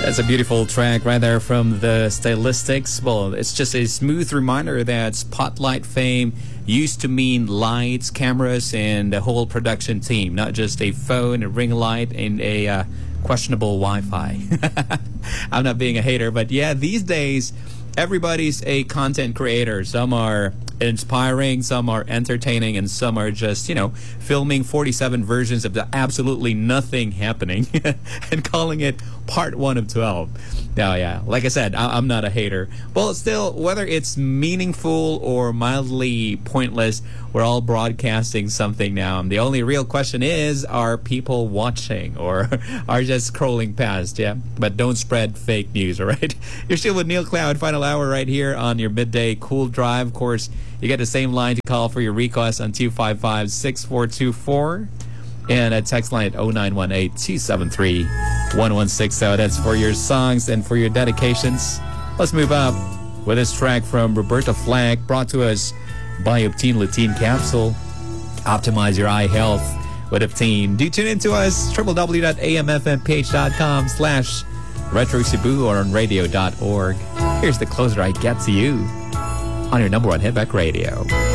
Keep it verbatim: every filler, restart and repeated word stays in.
That's a beautiful track right there from the Stylistics. Well, it's just a smooth reminder that Spotlight fame used to mean lights, cameras, and the whole production team, not just a phone, a ring light, and a uh, questionable Wi-Fi. I'm not being a hater, but yeah, these days, everybody's a content creator. Some are inspiring, some are entertaining, and some are just, you know, filming forty-seven versions of the absolutely nothing happening and calling it part one of twelve. Now, yeah, like I said, I- I'm not a hater. Well, still, whether it's meaningful or mildly pointless, we're all broadcasting something now. The only real question is, are people watching or are just scrolling past? Yeah, but don't spread fake news, all right? You're still with Neil Cloud, final hour right here on your midday cool drive. Of course, you get the same line to call for your request on two five five, six four two four and a text line at oh nine one eight, two seven three, one one six seven. That's for your songs and for your dedications. Let's move up with this track from Roberta Flack, brought to us by Optine Lutein Capsule. Optimize your eye health with Optine. Do tune in to us, w w w dot a m f m p h dot com slash retro cebu or on radio dot org. Here's the closer I get to you on your number one Hitback Radio.